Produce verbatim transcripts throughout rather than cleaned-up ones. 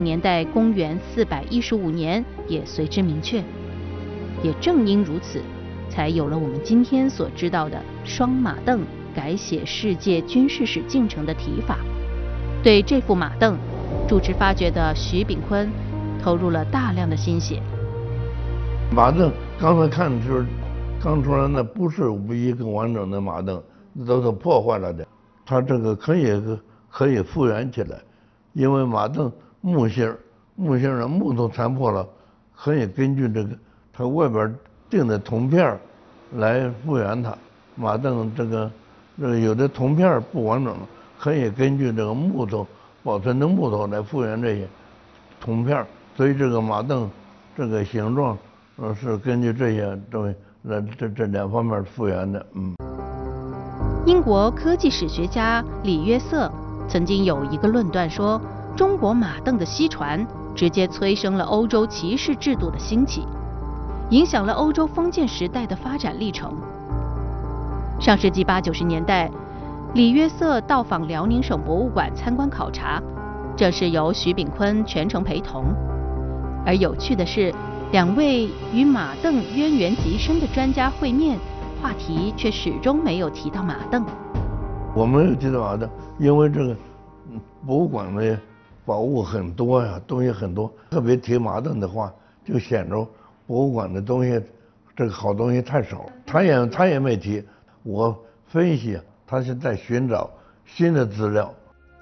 年代公元四百一十五年也随之明确。也正因如此，才有了我们今天所知道的双马镫改写世界军事史进程的提法。对这副马镫，主持发掘的徐炳坤投入了大量的心血。 马镫刚才看就是刚出来，那不是一个完整的马镫，都是破坏了的。它这个可以可以复原起来，因为马镫木芯木芯的木头残破了，可以根据这个它外边钉的铜片来复原它。马镫这个这个有的铜片不完整，可以根据这个木头保存的木头来复原这些铜片，所以这个马镫这个形状，呃，是根据这些东西来这这两方面复原的。嗯。 英国科技史学家李约瑟曾经有一个论断说，中国马镫的西传直接催生了欧洲骑士制度的兴起，影响了欧洲封建时代的发展历程。上世纪八九十年代，李约瑟到访辽宁省博物馆参观考察，这是由徐炳坤全程陪同。而有趣的是，两位与马镫渊源极深的专家会面，话题却始终没有提到马镫。 我没有提到马镫，因为这个博物馆的宝物很多呀，东西很多，特别提马镫的话，就显着博物馆的东西这个好东西太少。他也他也没提，我分析他是在寻找新的资料。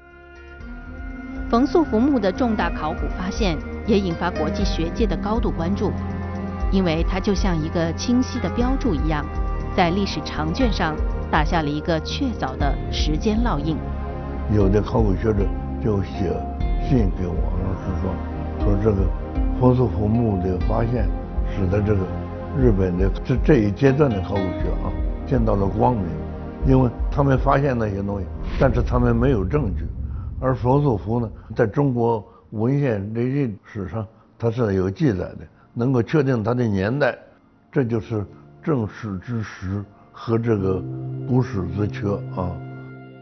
冯素浮墓的重大考古发现也引发国际学界的高度关注，因为它就像一个清晰的标注一样，在历史长卷上打下了一个确凿的时间烙印。 有的考古学者就写信给我，是说说这个冯素浮墓的发现，使得这个日本的这这一阶段的考古学啊见到了光明，因为他们发现那些东西，但是他们没有证据。而冯素浮呢，在中国文献历史上它是有记载的，能够确定它的年代，这就是正史之实和这个不史之缺啊。